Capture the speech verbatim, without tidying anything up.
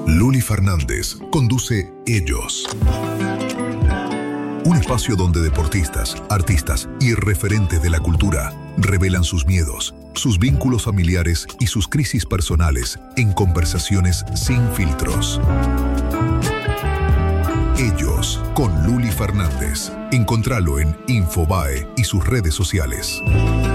Luli Fernández conduce Ellos. Un espacio donde deportistas, artistas y referentes de la cultura revelan sus miedos, sus vínculos familiares y sus crisis personales en conversaciones sin filtros. Ellos con Luli Fernández. Encontralo en Infobae y sus redes sociales.